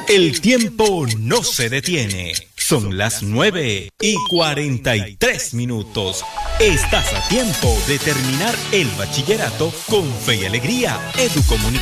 El tiempo no se detiene. Son las 9:43. Estás a tiempo de terminar el bachillerato con fe y alegría. Educomunicación.